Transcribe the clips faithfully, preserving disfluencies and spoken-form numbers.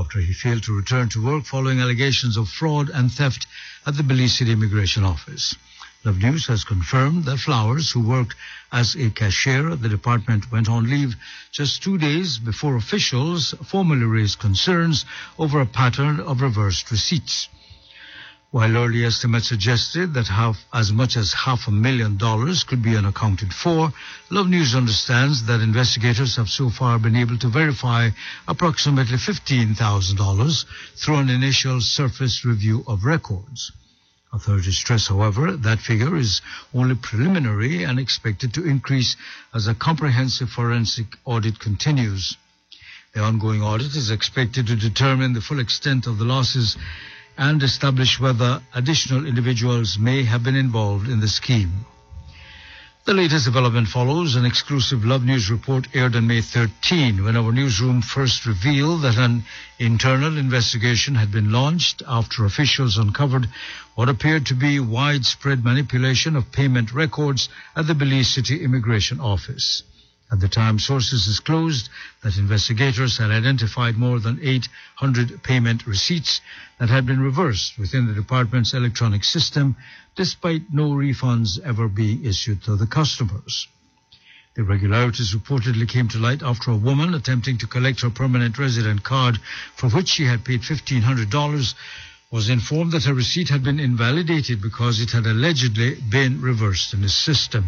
after he failed to return to work following allegations of fraud and theft at the Belize City Immigration Office. Love News has confirmed that Flowers, who worked as a cashier at the department, went on leave just two days before officials formally raised concerns over a pattern of reversed receipts. While early estimates suggested that half, as much as half a million dollars could be unaccounted for, Love News understands that investigators have so far been able to verify approximately fifteen thousand dollars through an initial surface review of records. Authorities stress, however, that figure is only preliminary and expected to increase as a comprehensive forensic audit continues. The ongoing audit is expected to determine the full extent of the losses and establish whether additional individuals may have been involved in the scheme. The latest development follows an exclusive Love News report aired on May thirteenth, when our newsroom first revealed that an internal investigation had been launched after officials uncovered what appeared to be widespread manipulation of payment records at the Belize City Immigration Office. At the time, sources disclosed that investigators had identified more than eight hundred payment receipts that had been reversed within the department's electronic system, despite no refunds ever being issued to the customers. The irregularities reportedly came to light after a woman attempting to collect her permanent resident card, for which she had paid fifteen hundred dollars, was informed that her receipt had been invalidated because it had allegedly been reversed in the system.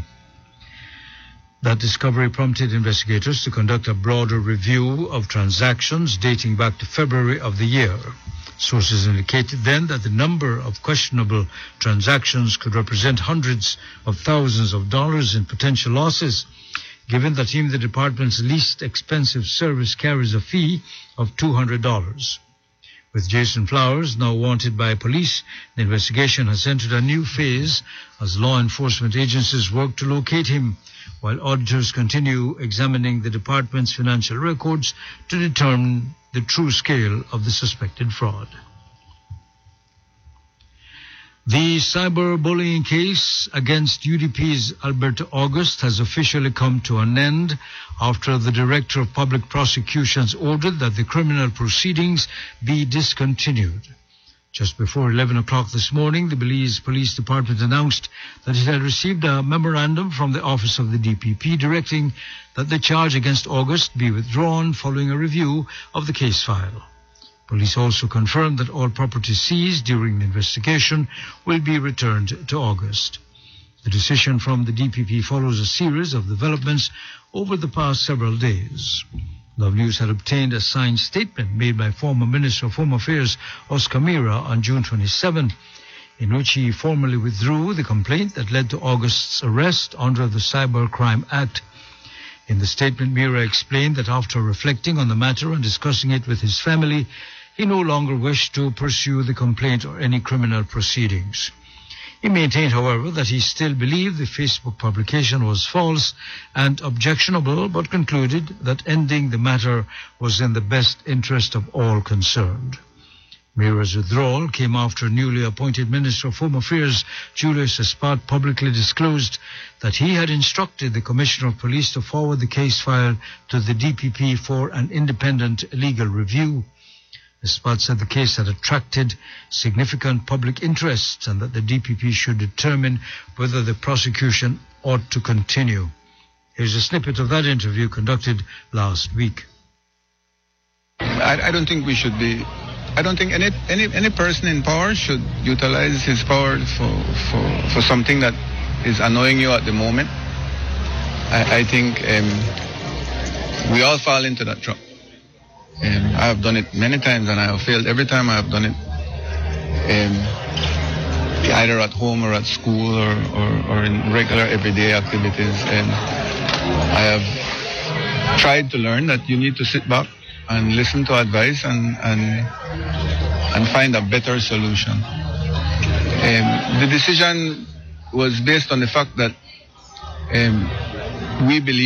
That discovery prompted investigators to conduct a broader review of transactions dating back to February of the year. Sources indicated then that the number of questionable transactions could represent hundreds of thousands of dollars in potential losses, given that even the department's least expensive service carries a fee of two hundred dollars. With Jason Flowers now wanted by police, the investigation has entered a new phase as law enforcement agencies work to locate him, while auditors continue examining the department's financial records to determine the true scale of the suspected fraud. The cyberbullying case against U D P's Alberto August has officially come to an end after the Director of Public Prosecutions ordered that the criminal proceedings be discontinued. Just before eleven o'clock this morning, the Belize Police Department announced that it had received a memorandum from the Office of the D P P directing that the charge against August be withdrawn following a review of the case file. Police also confirmed that all property seized during the investigation will be returned to August. The decision from the D P P follows a series of developments over the past several days. Love News had obtained a signed statement made by former Minister of Home Affairs Oscar Mira on June twenty-seventh, in which he formally withdrew the complaint that led to August's arrest under the Cybercrime Act. In the statement, Mira explained that after reflecting on the matter and discussing it with his family, he no longer wished to pursue the complaint or any criminal proceedings. He maintained, however, that he still believed the Facebook publication was false and objectionable, but concluded that ending the matter was in the best interest of all concerned. Mira's withdrawal came after newly appointed Minister of Home Affairs Julius Espat publicly disclosed that he had instructed the Commissioner of Police to forward the case file to the D P P for an independent legal review. Espat said the case had attracted significant public interest and that the D P P should determine whether the prosecution ought to continue. Here's a snippet of that interview conducted last week. I, I don't think we should be... I don't think any, any, any person in power should utilize his power for, for, for something that is annoying you at the moment. I, I think um, we all fall into that trap. Um, I have done it many times and I have failed every time I have done it, um, either at home or at school or, or, or in regular everyday activities. And I have tried to learn that you need to sit back and listen to advice and and, and find a better solution. Um, the decision was based on the fact that um, we believe